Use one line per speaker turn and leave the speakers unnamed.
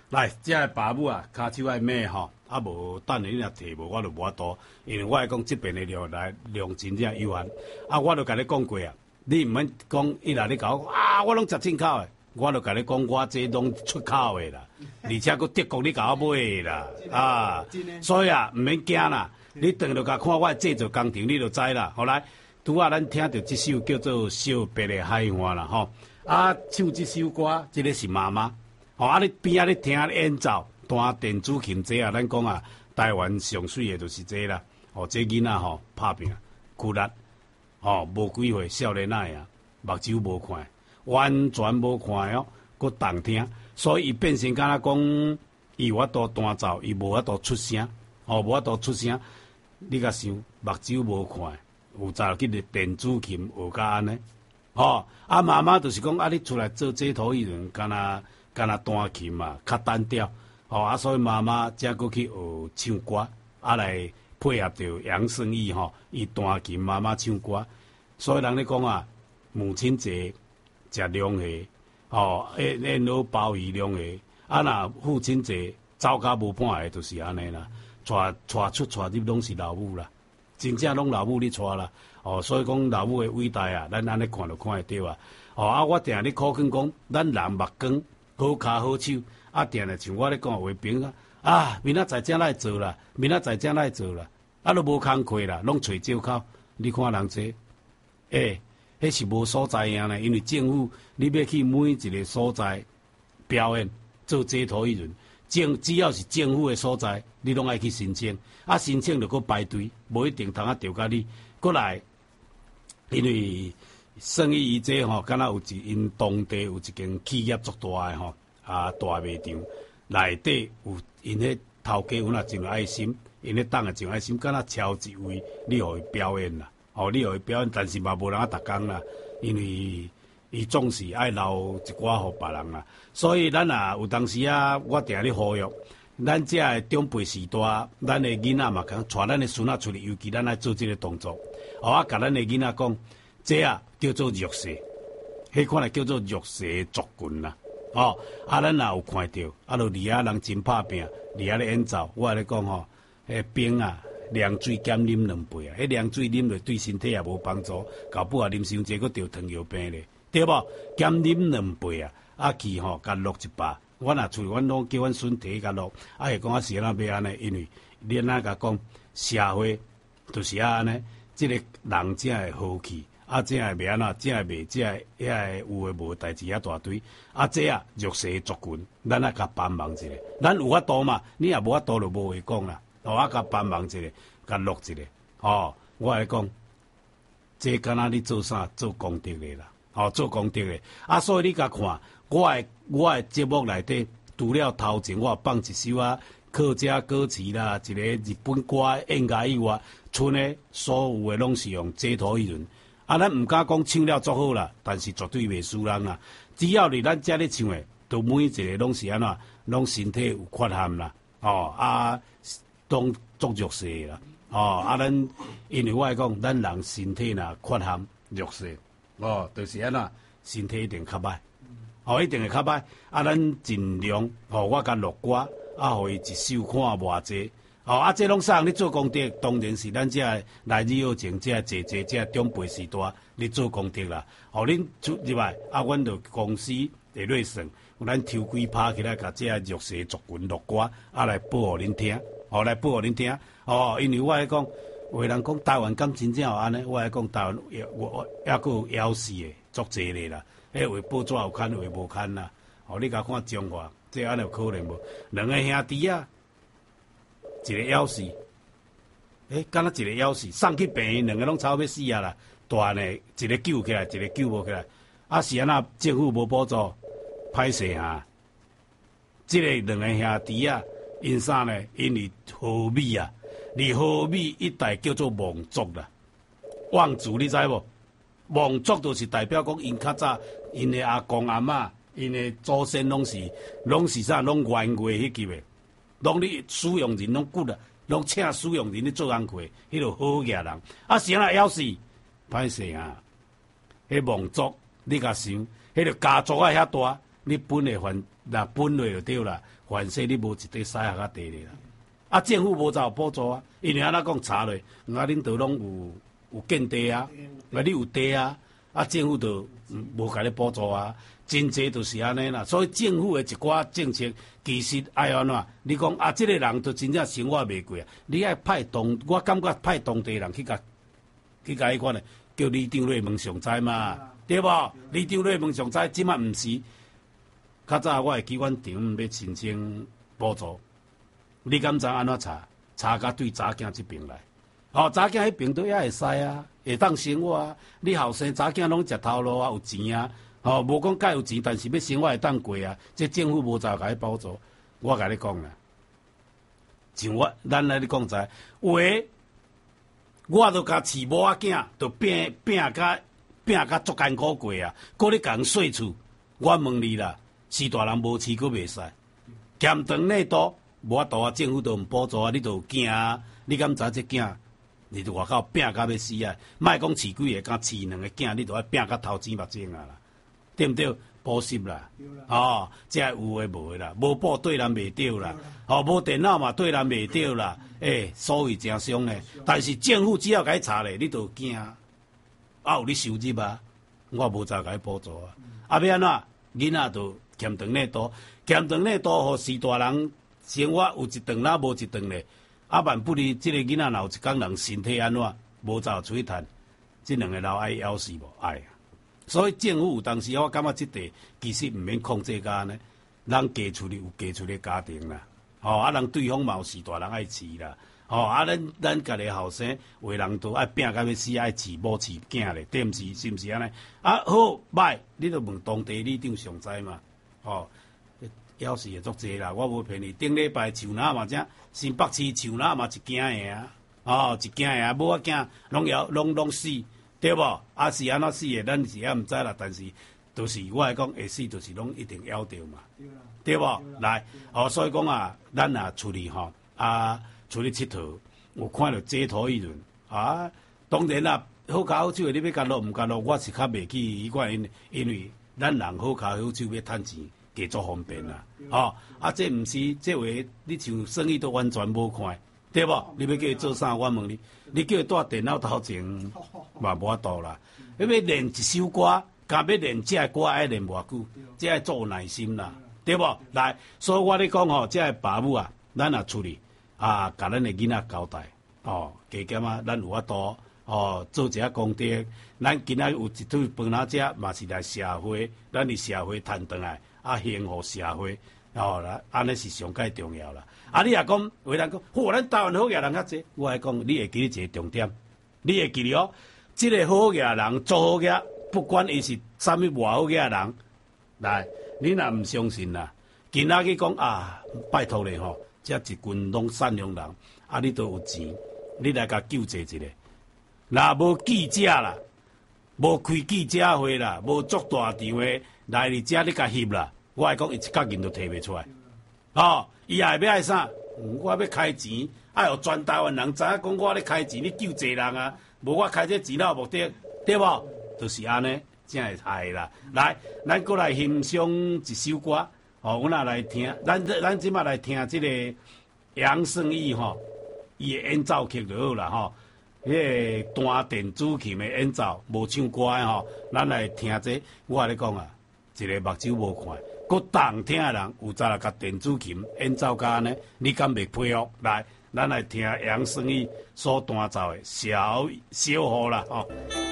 来，这个爸母啊，骹手爱买吼，啊无等下你若摕无，我就无法度，因为我来讲这边的量真正有限，啊，我就甲你讲过啊，你毋免讲伊若你甲我啊，我拢食进口的，我就甲你讲，我这拢出口的啦，而且佫德国你甲我买的啦，啊，所以啊，毋免惊啦，你等下就甲看我制作工程，你就知啦。后来拄啊，咱听到这首叫做《小白的海岸》啦，吼，啊，唱这首歌，这个是妈妈。哦，啊！你边仔咧听演奏，弹电子琴这啊，咱讲啊，台湾上水的就是这啦。哦，这囡仔吼拍拼骨力，哦，无几岁少年仔啊，目睭无看，完全无看哦，佫动听，所以伊变成敢若讲，伊有法度弹奏，伊无法度出声，哦，无法度出声。你甲想，目睭无看，有早去电子琴学甲安尼，哦，啊，妈妈就是讲啊，你出来做这头艺人，敢若弹琴嘛，较单调，吼啊，所以妈妈才过去学唱歌，啊来配合着杨胜义吼，伊弹琴，妈妈唱歌，所以人咧讲啊，母亲节食凉鞋，吼，宴老鲍鱼凉鞋，啊若父亲节走甲无半个，就是安尼啦，带出入拢是老母啦，真正拢老母咧带啦，哦，所以讲老母的伟大啊，咱安尼看就看会到啊，哦啊，我定咧苦劝讲，咱人目光。好骹好手，啊，定咧像我咧讲话评啊，明仔载正来做啦，明仔载正来做啦，啊，都无工课啦，拢找借口。你看人这，迄是无所在样咧，因为政府你要去每一个所在表演做街头艺人，只要是政府的所在，你拢爱去申请，啊，申请就搁排队，无一定通啊调甲你，过来，因为。生意伊这吼，敢若有因当地有一间企业足大的吼，啊大卖场内底有因迄头家有若真有爱心，因迄当个真有爱心，敢若超一位你互伊表演啦，哦你互伊表演，但是嘛无人啊逐工啦，因为伊总是爱留一寡互别人啦，所以咱啊有当时啊，我定咧呼吁，咱这个长辈时代，咱的囡仔嘛，讲带咱的孙仔出去，尤其咱爱做这个动作，啊甲咱的囡仔讲。这啊叫做弱势，迄款来叫做弱势族群啦。哦，啊，咱也有看到，啊，就离遐人真拍拼，离遐咧演奏。我咧讲吼，迄冰啊，凉水减啉2杯啊，迄凉水啉落对身体也无帮助，搞不好啉伤济，佫得糖尿病咧，对无？减啉2杯啊，啊去吼，甲录一把。我若厝，阮拢叫阮孙摕甲录，啊，会讲啊是安怎要安尼，因为你安怎甲讲，社会就是安尼，即个人才会好气。啊，这会袂安怎？这会袂，这会有诶无代志遐大堆。啊，这啊弱势族群，咱啊甲帮忙一下。咱有法度嘛？你也无法度就无话讲啦。哦，啊甲帮忙一下，甲录一下。哦，我来讲，这敢若你做啥？做功德诶啦。哦，做功德诶。啊，所以你甲看，我诶节目内底，除了头前我放一首啊，客家歌词啦，一个日本歌演歌以外，剩诶所有诶拢是用街头艺人。啊，咱毋敢讲唱了足好啦，但是绝对袂输人啦。只要你咱遮咧唱诶，都每一个拢是安怎，拢身体有缺陷啦，哦啊，拢足弱势啦，哦啊，咱因为我来讲，咱人身体若缺陷弱势，哦，就是安怎，身体一定较歹，哦，一定会较歹。啊，咱尽量，哦，我甲录歌，啊，互伊一首看偌济。哦，啊，这拢啥？你做功德，当然是咱这来日有情，这坐这长辈时代，你做功德啦。哦，恁出入来，啊，阮就公司会类算，咱抽几拍起来，甲这弱势族群录歌，啊，来播互恁听，哦，来播互恁听。哦，因为我来讲，有人讲台湾敢真正有安尼，我来讲台湾我还佫有夭死诶，足侪咧啦。迄话报纸有刊，话无刊啦。哦，你甲看中华，这安尼有可能无？两个兄弟啊。一个夭死，敢若一个夭死，送去病院，两个拢差不多要死啊啦！大呢，一个救起来，一个救无起来。啊是安那政府无补助，歹势哈。即个两个兄弟啊，因啥呢？因为河米啊，离河米一带叫做望族啦。望族你知无？望族就是代表讲因较早，因的阿公阿嬷，因的祖先拢是啥？拢原月迄级的。拢你使用人拢骨啦，拢请使用人咧做工课，迄落好野人。啊，是安那要死，歹势啊！迄望族，你甲想，迄个家族啊遐大， 你本的本落就对啦，凡税你无一块使下地咧啦。啊，政府无才有补助啊，因为安那讲查咧，恁都拢有建地啊，你有地啊，啊政府就无甲你补助啊，真济就是安尼啦。所以政府的一寡政策，其实爱安怎？你讲啊，这个人就真正生活袂过啊，你爱我感觉派当地人去甲迄款咧，叫里长来问上知嘛，对无？里长来问上知，即摆毋是。较早我会记阮长要申请补助。你敢知安怎查？查甲对查囝这边来，查囝迄边都也会使啊，会当生活啊。你后生查囝拢食头路啊，有钱啊，无讲介有钱，但是要生活会当过啊。这政府无才甲伊补助，我甲你讲啦，像咱来你讲知，我都甲饲某仔囝，都拼甲足艰苦过啊，搁咧共说厝。我问你啦，是大人无饲，搁袂使，咸长内多。无法度啊，政府都毋补助啊，你都有囝啊，你敢知这囝？你伫外口拼甲要死啊！莫讲饲几个，敢饲2个囝，你都要拼甲头前目睛啊啦，对毋对？补习啦，这有诶无诶啦，无补对人袂着啦，无电脑嘛对人袂着啦，所以真伤诶。但是政府只要甲伊查咧，你都有囝啊，有你收入啊，我无才甲伊补助啊。要安怎？囡仔就欠长内多，互是大人。生活有一顿啦，无一顿咧。万不离即个囡仔，若有一工人身体安怎，无走出去趁，即2个老爱夭死无爱啊。所以政府有当时我感觉即地其实毋免控制甲呢，人嫁出去有嫁出去家庭啦，人对方嘛有是大人爱饲啦，咱家己后生为人都爱拼甲要死，爱饲某饲囝咧，对毋是？是毋是安尼？好歹，你著问当地里长上知嘛，夭死会足济啦，我无骗你。顶礼拜树林嘛正，新北市树林嘛一惊的啊，一惊的啊，某仔囝拢死，对无？是安怎死的，咱是也毋知啦。但是，就是我来讲，会死就是拢一定夭着嘛，对无？来，所以讲啊，咱啊出去出去佚佗，有看到街头议论当然啦，好脚好手的，你要甲落毋甲落，我是较袂去迄款，因为咱人好脚好手要趁钱。加足方便啦，这毋是这话，你像生意都完全无看，对无？你要叫伊做啥？我问你，你叫伊带电脑头前嘛无法度啦。要练一首歌，敢要练这歌爱练偌久，这爱做耐心啦，对无？来，所以我咧讲这爸母啊，咱也出去甲咱的囡仔交代，加减啊，咱有法度做一下功德，咱今仔有一顿饭仔食，嘛是来社会，咱伫社会赚转来。幸福社会，安尼是上介重要啦。你也讲，有人讲，咱台湾好野人较济，我来讲，你会记得一个重点，你会记得这个好野人做好野，不管伊是啥物外好野人，来，你若毋相信啦，今仔去讲拜托咧这一群拢善良人，你都有钱，你来甲救济一下，若无记者啦，无开记者会啦，无做大场的。来你遮你甲翕啦，我来讲伊一角银都摕袂出来，伊也要爱啥？我要开钱，爱互全台湾人知影讲我咧开钱，你救济人啊！无我开这钱哪有目的，对无？就是安尼，才会害啦。来，咱过来欣赏一首歌，我若来听，咱即马来听即个杨胜义伊的演奏曲就好啦迄个单电子琴的演奏，无唱歌的咱来听这，我咧讲啊。一个目睭无看，搁动听的人有早来甲电子琴演奏家呢？你敢袂佩服？来，咱来听杨胜义所弹奏的小雨啦